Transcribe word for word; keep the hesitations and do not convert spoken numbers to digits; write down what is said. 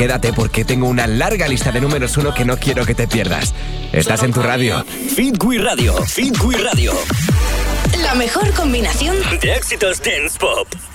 quédate porque tengo una larga lista de números uno que no quiero que te pierdas. Estás en tu radio. Fit We Radio, Fit We Radio. La mejor combinación de éxitos dance pop.